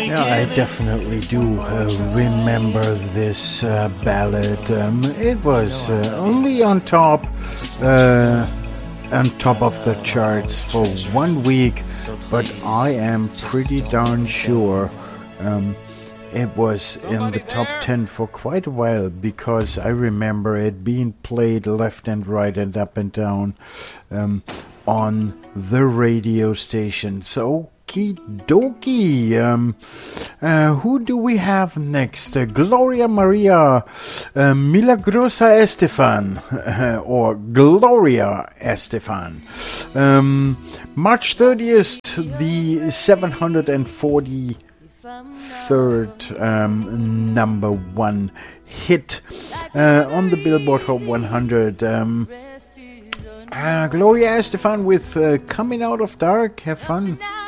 Yeah, I definitely do remember this ballad. It was only on top of the charts for 1 week, but I am pretty darn sure it was in the top 10 for quite a while, because I remember it being played left and right and up and down on the radio stations. Okie dokie. Who do we have next? Gloria Maria Milagrosa Estefan, or Gloria Estefan. March 30th, the 743rd number one hit on the Billboard Hot 100. Gloria Estefan with Coming Out of Dark. Have fun.